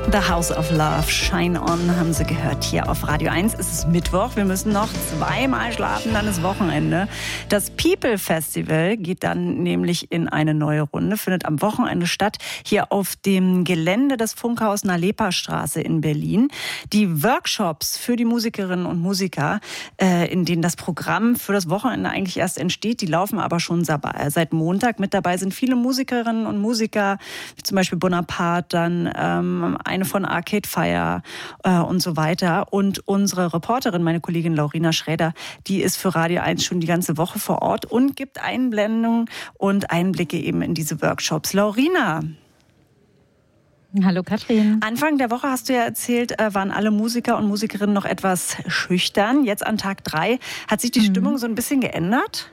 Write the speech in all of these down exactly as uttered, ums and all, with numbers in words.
The House of Love, Shine On, haben Sie gehört hier auf Radio eins. Es ist Mittwoch, wir müssen noch zweimal schlafen, dann ist Wochenende. Das People Festival geht dann nämlich in eine neue Runde, findet am Wochenende statt, hier auf dem Gelände des Funkhaus Nalepa-Straße in Berlin. Die Workshops für die Musikerinnen und Musiker, äh, in denen das Programm für das Wochenende eigentlich erst entsteht, die laufen aber schon seit Montag. Mit dabei sind viele Musikerinnen und Musiker, wie zum Beispiel Bonaparte, dann ähm, eine von Arcade Fire äh, und so weiter. Und unsere Reporterin, meine Kollegin Laurina Schräder, die ist für Radio eins schon die ganze Woche vor Ort und gibt Einblendungen und Einblicke eben in diese Workshops. Laurina. Hallo Katrin. Anfang der Woche hast du ja erzählt, äh, waren alle Musiker und Musikerinnen noch etwas schüchtern. Jetzt an Tag drei hat sich die mhm. Stimmung so ein bisschen geändert?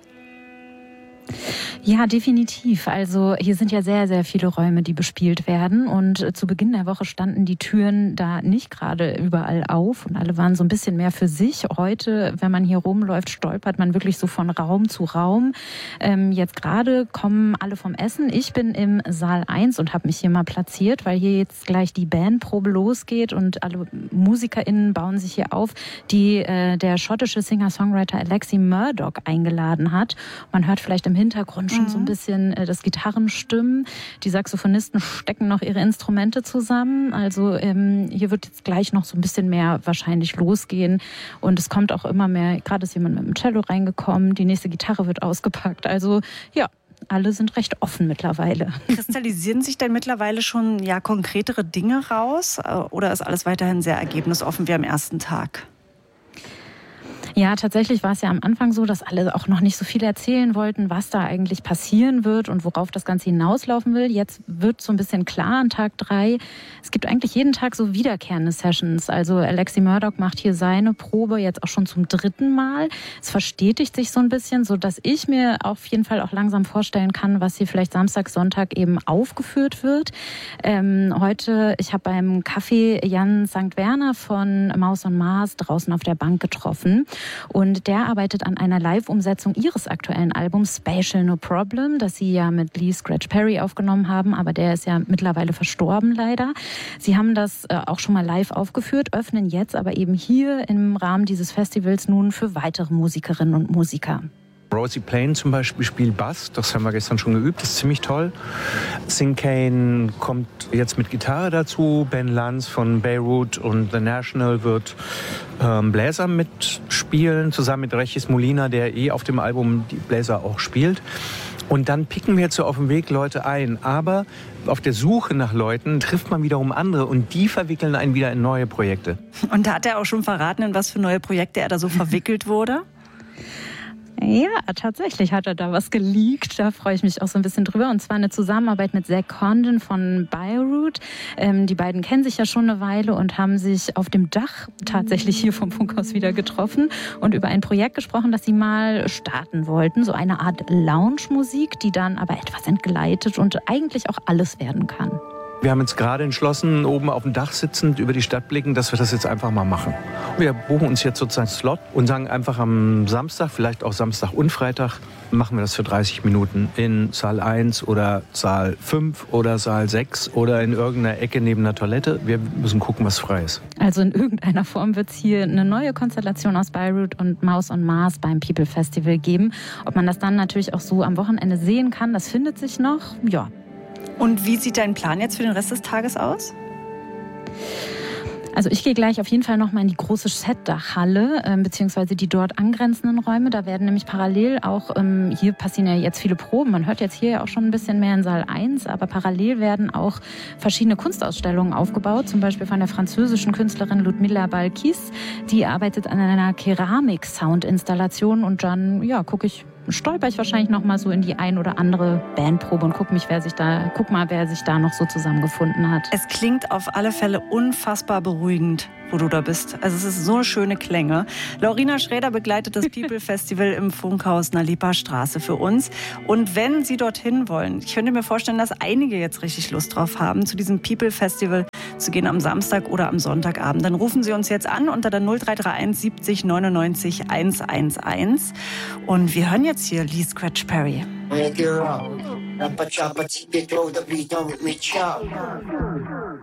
Ja, definitiv. Also hier sind ja sehr, sehr viele Räume, die bespielt werden. Und zu Beginn der Woche standen die Türen da nicht gerade überall auf und alle waren so ein bisschen mehr für sich. Heute, wenn man hier rumläuft, stolpert man wirklich so von Raum zu Raum. Ähm, jetzt gerade kommen alle vom Essen. Ich bin im Saal eins und habe mich hier mal platziert, weil hier jetzt gleich die Bandprobe losgeht und alle MusikerInnen bauen sich hier auf, die äh, der schottische Singer-Songwriter Alexi Murdoch eingeladen hat. Man hört vielleicht im Hintergrund schon so ein bisschen äh, das Gitarrenstimmen. Die Saxophonisten stecken noch ihre Instrumente zusammen. Also ähm, hier wird jetzt gleich noch so ein bisschen mehr wahrscheinlich losgehen. Und es kommt auch immer mehr, gerade ist jemand mit dem Cello reingekommen, die nächste Gitarre wird ausgepackt. Also ja, alle sind recht offen mittlerweile. Kristallisieren sich denn mittlerweile schon ja konkretere Dinge raus? Oder ist alles weiterhin sehr ergebnisoffen wie am ersten Tag? Ja, tatsächlich war es ja am Anfang so, dass alle auch noch nicht so viel erzählen wollten, was da eigentlich passieren wird und worauf das Ganze hinauslaufen will. Jetzt wird so ein bisschen klar an Tag drei. Es gibt eigentlich jeden Tag so wiederkehrende Sessions. Also Alexi Murdoch macht hier seine Probe jetzt auch schon zum dritten Mal. Es verstetigt sich so ein bisschen, so dass ich mir auf jeden Fall auch langsam vorstellen kann, was hier vielleicht Samstag, Sonntag eben aufgeführt wird. Ähm, heute, ich habe beim Café Jan Sankt Werner von Maus und Mars draußen auf der Bank getroffen. Und der arbeitet an einer Live-Umsetzung ihres aktuellen Albums Spatial No Problem, das sie ja mit Lee Scratch Perry aufgenommen haben, aber der ist ja mittlerweile verstorben leider. Sie haben das äh, auch schon mal live aufgeführt, öffnen jetzt aber eben hier im Rahmen dieses Festivals nun für weitere Musikerinnen und Musiker. Rosie Plain zum Beispiel spielt Bass, das haben wir gestern schon geübt, das ist ziemlich toll. Sing Kane kommt jetzt mit Gitarre dazu, Ben Lanz von Beirut und The National wird ähm, Bläser mitspielen, zusammen mit Regis Molina, der eh auf dem Album die Bläser auch spielt. Und dann picken wir jetzt so auf dem Weg Leute ein, aber auf der Suche nach Leuten trifft man wiederum andere und die verwickeln einen wieder in neue Projekte. Und da hat er auch schon verraten, in was für neue Projekte er da so verwickelt wurde? Ja, tatsächlich hat er da was geleakt. Da freue ich mich auch so ein bisschen drüber. Und zwar eine Zusammenarbeit mit Zach Condon von Beirut. Ähm, die beiden kennen sich ja schon eine Weile und haben sich auf dem Dach tatsächlich hier vom Funkhaus wieder getroffen und über ein Projekt gesprochen, das sie mal starten wollten. So eine Art Lounge-Musik, die dann aber etwas entgleitet und eigentlich auch alles werden kann. Wir haben jetzt gerade entschlossen, oben auf dem Dach sitzend, über die Stadt blicken, dass wir das jetzt einfach mal machen. Wir buchen uns jetzt sozusagen einen Slot und sagen einfach am Samstag, vielleicht auch Samstag und Freitag, machen wir das für dreißig Minuten in Saal eins oder Saal fünf oder Saal sechs oder in irgendeiner Ecke neben der Toilette. Wir müssen gucken, was frei ist. Also in irgendeiner Form wird es hier eine neue Konstellation aus Beirut und Maus und Mars beim People Festival geben. Ob man das dann natürlich auch so am Wochenende sehen kann, das findet sich noch. Ja. Und wie sieht dein Plan jetzt für den Rest des Tages aus? Also ich gehe gleich auf jeden Fall noch mal in die große Setdachhalle, äh, beziehungsweise die dort angrenzenden Räume. Da werden nämlich parallel auch, ähm, hier passieren ja jetzt viele Proben, man hört jetzt hier ja auch schon ein bisschen mehr in Saal eins, aber parallel werden auch verschiedene Kunstausstellungen aufgebaut, zum Beispiel von der französischen Künstlerin Ludmilla Balkis. Die arbeitet an einer Keramik-Sound-Installation und dann, ja, gucke ich, stolper ich wahrscheinlich noch mal so in die ein oder andere Bandprobe und guck mich, wer sich da, guck mal, wer sich da noch so zusammengefunden hat. Es klingt auf alle Fälle unfassbar beruhigend, wo du da bist. Also es ist so schöne Klänge. Laurina Schräder begleitet das People Festival im Funkhaus Nalepa-Straße für uns. Und wenn Sie dorthin wollen, ich könnte mir vorstellen, dass einige jetzt richtig Lust drauf haben, zu diesem People Festival zu gehen am Samstag oder am Sonntagabend. Dann rufen Sie uns jetzt an unter der null drei drei eins siebzig neunundneunzig hundertelf. Und wir hören jetzt hier Lee Scratch Perry. Make it rock. Choppa choppa, take it, throw the beat on with me, chop.